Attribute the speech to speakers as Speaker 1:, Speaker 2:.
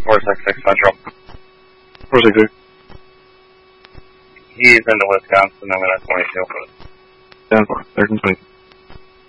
Speaker 1: 466 Central.
Speaker 2: 466.
Speaker 1: He's into Wisconsin, I'm going to 22.
Speaker 2: 10-4, 13-20.